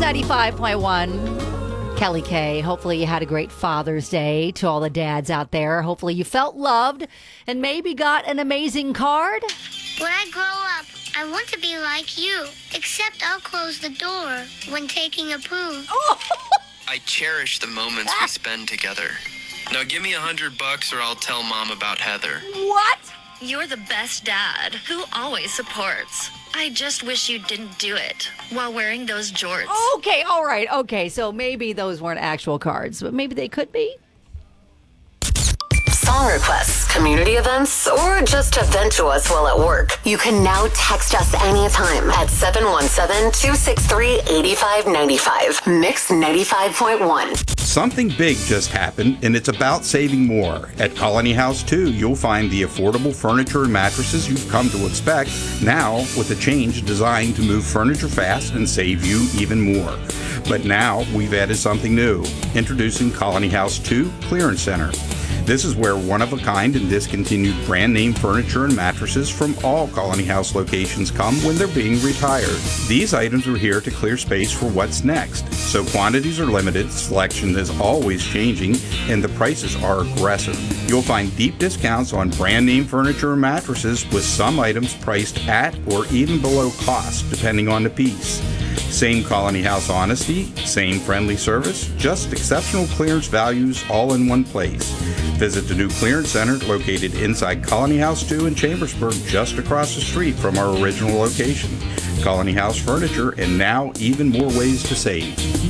95.1. Kelly K. Hopefully you had a great Father's Day to all the dads out there. Hopefully you felt loved and maybe got an amazing card. When I grow up, I want to be like you, except I'll close the door when taking a poo. I cherish the moments we spend together. Now give me $100 or I'll tell Mom about Heather. What? You're the best dad who always supports. I just wish you didn't do it while wearing those jorts. Okay, all right. Okay, so maybe those weren't actual cards, but maybe they could be. Song requests, community events, or just to vent to us while at work. You can now text us anytime at 717-263-8595. Mix 95.1. Something big just happened, and it's about saving more. At Colony House 2, you'll find the affordable furniture and mattresses you've come to expect, now with a change designed to move furniture fast and save you even more. But now, we've added something new. Introducing Colony House 2 Clearance Center. This is where one-of-a-kind and discontinued brand-name furniture and mattresses from all Colony House locations come when they're being retired. These items are here to clear space for what's next, so quantities are limited, selection is always changing, and the prices are aggressive. You'll find deep discounts on brand-name furniture and mattresses, with some items priced at or even below cost, depending on the piece. Same Colony House honesty, same friendly service, just exceptional clearance values all in one place. Visit the new clearance center located inside Colony House 2 in Chambersburg, just across the street from our original location. Colony House Furniture, and now even more ways to save.